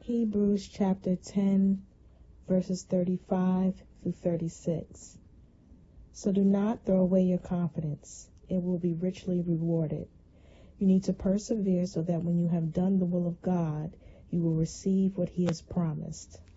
Hebrews chapter 10, verses 35 through 36. So do not throw away your confidence. It will be richly rewarded. You need to persevere so that when you have done the will of God, you will receive what He has promised.